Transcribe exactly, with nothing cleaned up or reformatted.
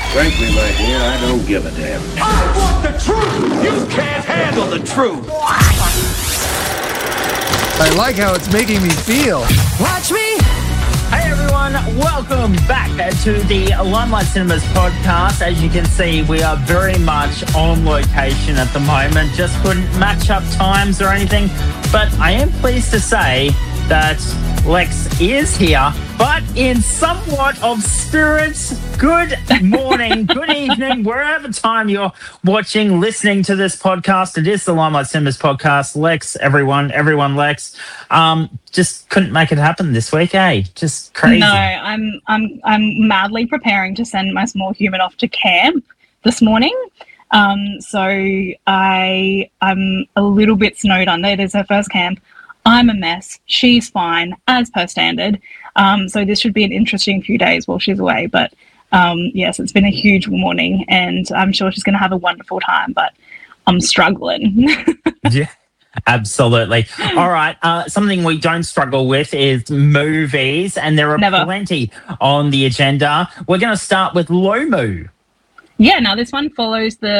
Frankly, my dear, I don't give a damn. I want the truth! You can't handle the truth! I like how it's making me feel. Watch me. Hey everyone, welcome back to the Limelight Cinemas podcast. As you can see, we are very much on location at the moment. Just couldn't match up times or anything, but I am pleased to say that Lex is here, but in somewhat of spirits. Good morning, good evening, wherever time you're watching, listening to this podcast. It is the Limelight Cinemas podcast. Lex, everyone, everyone, Lex. Um, just couldn't make it happen this week, eh? Just crazy. No, I'm I'm I'm madly preparing to send my small human off to camp this morning. Um, so I I'm a little bit snowed under. It is her first camp. I'm a mess. She's fine, as per standard. Um, so this should be an interesting few days while she's away. But um, yes, it's been a huge morning, and I'm sure she's going to have a wonderful time. But I'm struggling. Yeah. Absolutely. All right. Uh, something we don't struggle with is movies, and there are Never. plenty on the agenda. We're going to start with Lomu. Yeah, now this one follows the